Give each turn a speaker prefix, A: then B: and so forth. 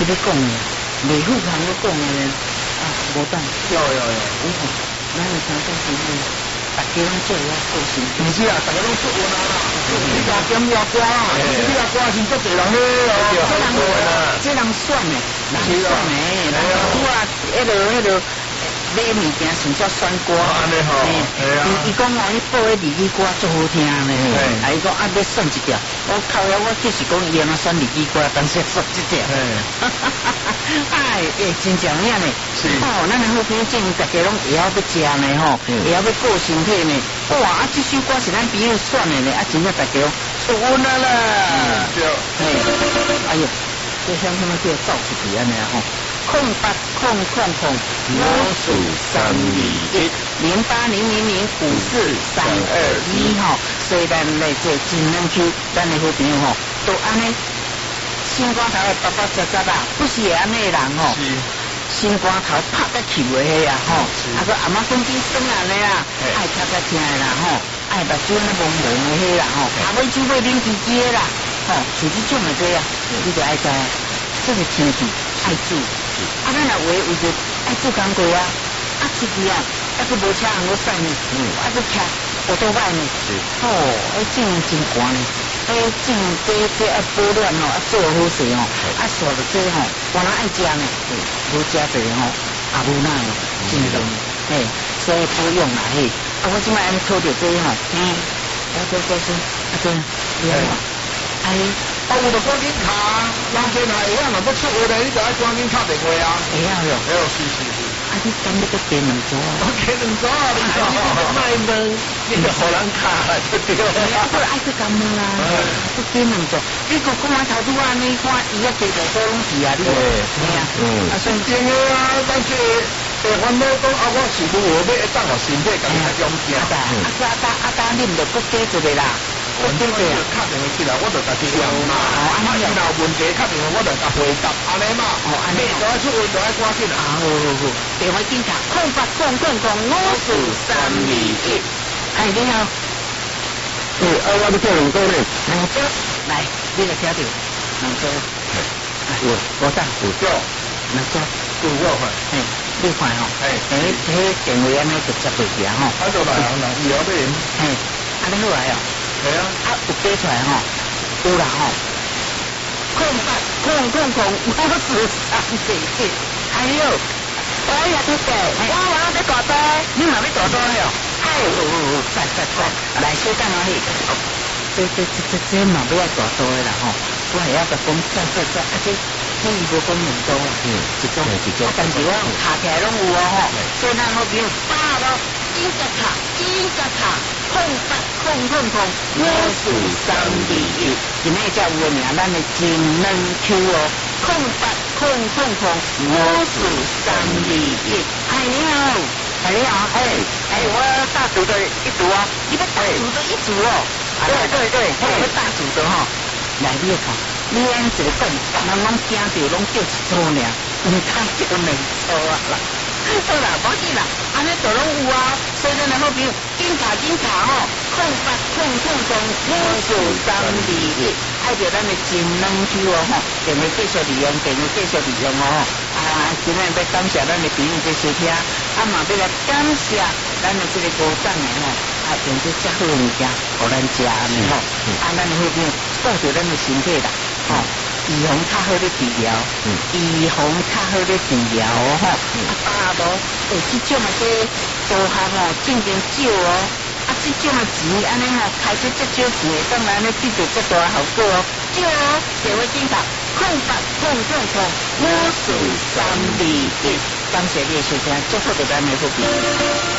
A: 这边讲的，内府行咧讲的啊，无当。
B: 有，
A: 咱的听讲是呢，大家拢做遐个性。
B: 不是啊，大家拢出运啊啦，你家点要瓜啊，你家瓜是足侪人咧哦，
A: 这人选的，人选的，人拄啊，迄个。买物件想叫选歌，伊讲哦，伊报迄日语歌足好听咧，伊讲啊要选一条，我靠呀，我就是讲伊安怎选日语歌，但是选一条，哎，真正样呢，哦，咱的好朋友大家拢会晓要食呢吼，会晓要顾身体呢，哇，啊，这首歌是咱朋友选的呢，啊，真正大家出运了啦，
B: 对，
A: 哎呦，这像他们叫造出去安尼吼。0800553221080000503221吼，所以咱来做真能去，咱的好朋友吼，都安尼心肝头的巴巴杂杂啦，不是安尼人吼，心肝头拍得起的迄啊吼，啊个阿妈公鸡生安尼啦，爱听听听的啦吼，爱目睭咧蒙蒙的迄啦吼，啊尾酒尾啉鸡鸡的啦，吼，像这种的这样，你就爱知这个天气爱煮。啊，咱若为着爱做工过啊，啊出去啊，啊佫无车通驶呢，啊佫骑摩托摆呢，哦，种真寒呢，种这啊保暖哦，啊做好势哦，啊煞着这吼，我人爱食呢，无食这吼，也无奈哦，真重，所以保养啦嘿，啊我即摆安尼讨着这吼，啊对，哎。
B: 啊，有就赶紧卡，人真系会晓，若要出货咧，你就爱赶紧打电话啊。
A: 会晓哟，
B: 是。
A: 啊，你今日个加两组啊？
B: 我加两组啊，你卖问，你就互人卡就对了。
A: 不爱去干嘛啦？不加两组，你个讲头拄啊，你看伊啊加两组拢是啊，你对啊，啊算
B: 真个啊，但是烦恼讲啊，我是如何要当我身体更加强健。
A: 你唔着搁加一个啦。
B: 我这个打电话起来，我就甲你讲嘛。啊，伊若有问题，打电话我就甲回答，安尼嘛。你就爱出运，就爱赶紧啊。
A: 好，电话警察0800543221。哎，你好。
B: 我要叫两个呢。
A: 两个，来，你来听着，两个。
B: 我当主教。
A: 两个。
B: 有我看。
A: 你看吼。迄电话安尼就接过去啊吼。
B: 就来人以后要人。
A: 安尼好来哦。
B: 系啊，
A: 有加出来吼，有啦吼，0800543221。哎呦，我也得嘅，我要大多，你嘛要大多了？哎，来小等下去，这嘛不要大多的啦吼，我系要甲讲啊这伊无讲两多啦，一种，但是我卡起来拢有哦吼，所以咱好朋友打咯，紧甲卡。0800543221，今日才有个名，咱的真能 Q 哦，0800543221。哎你好，我大组的一组啊，你要大组的一组哦，对，我要大组的哈，来你看，你按一个讲，人拢惊着拢叫一组尔，唔通叫两组啊啦。好啦，无紧啦，安尼都拢有啊，所以咱的好朋友紧卡吼，0800543221，爱着咱的真能 Q 哦吼，电话继续利用哦吼，啊，今日要感谢咱的朋友在收听，啊嘛要来感谢咱的这个歌长的吼，啊用这遮好物件，互咱食安尼吼，啊咱的好朋友顾着咱的身体啦，吼。预防较好的治疗，吼，啊无，这种的这多项哦，正经少哦，啊，这种的钱安尼吼，开出这少钱，当然咧得到这大效果哦，少哦，电话警察0800543221，感谢你的收听，祝福大家的福气。